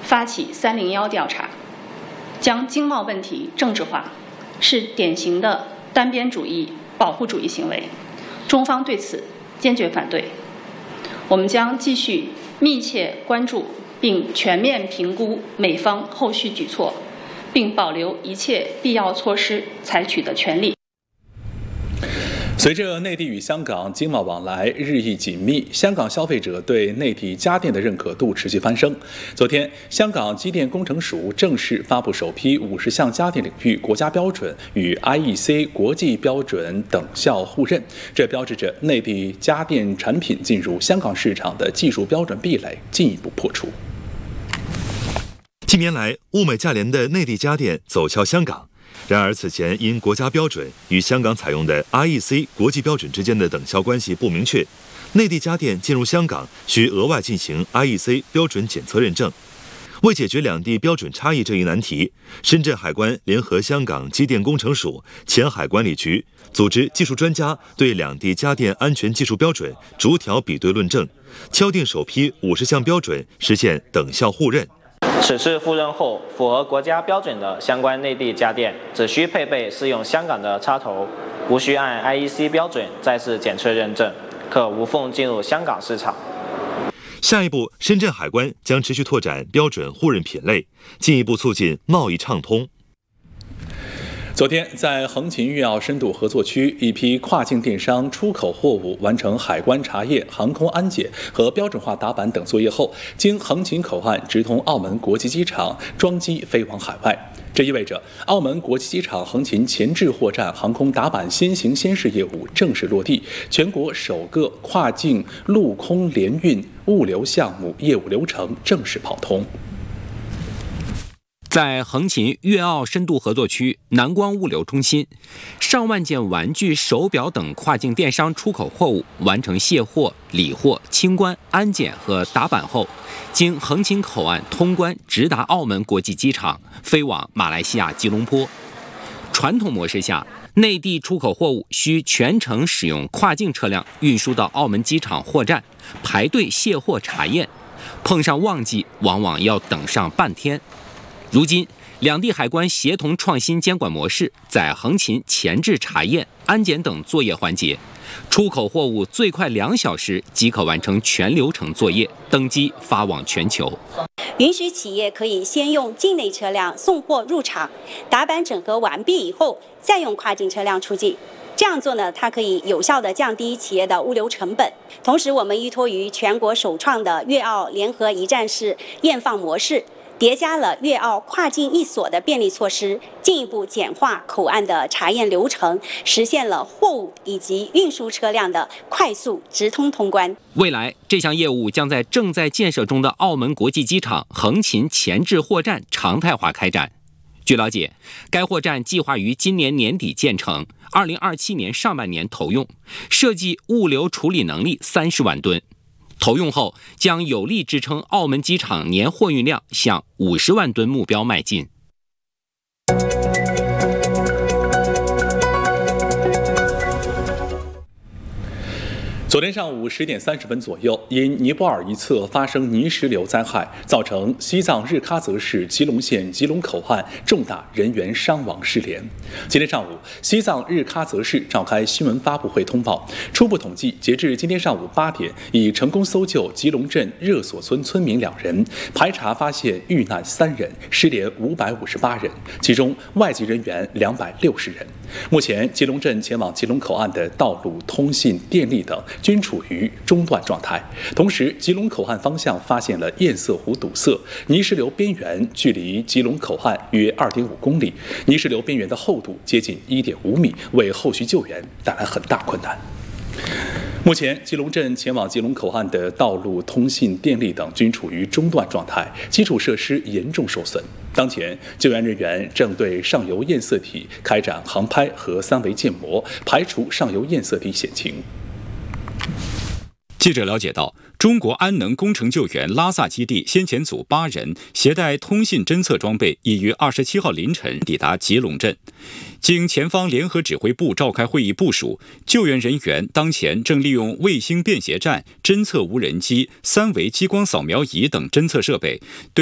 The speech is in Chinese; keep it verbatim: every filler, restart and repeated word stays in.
发起三零一调查，将经贸问题政治化，是典型的单边主义、保护主义行为。中方对此坚决反对。我们将继续密切关注并全面评估美方后续举措，并保留一切必要措施采取的权利。 随着内地与香港经贸往来日益紧密，香港消费者对内地家电的认可度持续攀升。昨天，香港机电工程署正式发布首批五十项家电领域国家标准与 I E C 国际标准等效互认，这标志着内地家电产品进入香港市场的技术标准壁垒进一步破除。 近年来，物美价廉的内地家电走俏香港。然而，此前因国家标准与香港采用的 I E C 国际标准之间的等效关系不明确，内地家电进入香港需额外进行 I E C 标准检测认证。为解决两地标准差异这一难题，深圳海关联合香港机电工程署、前海管理局组织技术专家对两地家电安全技术标准逐条比对论证，敲定首批五十项标准，实现等效互认。 此次互认后，符合国家标准的相关内地家电只需配备适用香港的插头，无需按 I E C 标准再次检测认证，可无缝进入香港市场。 下一步，深圳海关将持续拓展标准互认品类，进一步促进贸易畅通。 昨天，在横琴粤澳深度合作区，一批跨境电商出口货物完成海关查验、航空安检和标准化打板等作业后，经横琴口岸直通澳门国际机场装机飞往海外。这意味着澳门国际机场横琴前置货站航空打板先行先试业务正式落地，全国首个跨境陆空联运物流项目业务流程正式跑通。 在横琴粤澳深度合作区南光物流中心，上万件玩具、手表等跨境电商出口货物完成卸货、理货、清关、安检和打板后，经横琴口岸通关，直达澳门国际机场，飞往马来西亚吉隆坡。传统模式下，内地出口货物需全程使用跨境车辆运输到澳门机场货站，排队卸货查验，碰上旺季往往要等上半天。如今，两地海关协同创新监管模式，在横琴前置查验、安检等作业环节，出口货物最快两小时即可完成全流程作业，登机发往全球。 允许企业可以先用境内车辆送货入场，打板整合完毕以后，再用跨境车辆出境。这样做呢，它可以有效地降低企业的物流成本。同时，我们依托于全国首创的粤澳联合一站式验放模式，叠加了粤澳跨境一锁的便利措施，进一步简化口岸的查验流程，实现了货物以及运输车辆的快速直通通关。 未来，这项业务将在正在建设中的澳门国际机场横琴前置货站常态化开展。据了解，该货站计划于今年年底建成，二零二七年上半年投用，设计物流处理能力三十万吨。投用后，将有力支撑澳门机场年货运量向五十万吨目标迈进。 昨天上午十点三十分左右，因尼泊尔一侧发生泥石流灾害，造成西藏日喀则市吉隆县吉隆口岸重大人员伤亡失联。今天上午，西藏日喀则市召开新闻发布会通报，初步统计，截至今天上午八点，已成功搜救吉隆镇热索村村民两人，排查发现遇难三人，失联五百五十八人，其中外籍人员两百六十人。目前，吉隆镇前往吉隆口岸的道路、通信、电力等均处于中断状态。同时，吉隆口岸方向发现了堰塞湖堵塞，泥石流边缘距离吉隆口岸约 二点五公里，泥石流边缘的厚度接近 一点五米，为后续救援带来很大困难。目前，吉隆镇前往吉隆口岸的道路、通信、电力等均处于中断状态，基础设施严重受损。当前，救援人员正对上游堰塞体开展航拍和三维建模，排除上游堰塞体险情。 记者了解到，中国安能工程救援拉萨基地先遣组八人携带通信侦测装备，已于二十七号凌晨抵达吉隆镇。经前方联合指挥部召开会议部署，救援人员当前正利用卫星便携站、侦测无人机、三维激光扫描仪等侦测设备对